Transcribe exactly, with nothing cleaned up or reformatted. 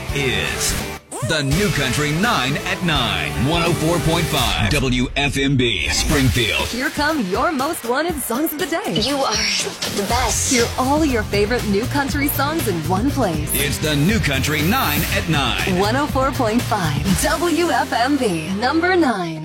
is the New Country nine at nine. one oh four point five W F M B Springfield. Here come your most wanted songs of the day. You are the best. Hear all your favorite new country songs in one place. It's the New Country nine at nine. one oh four point five W F M B, number nine.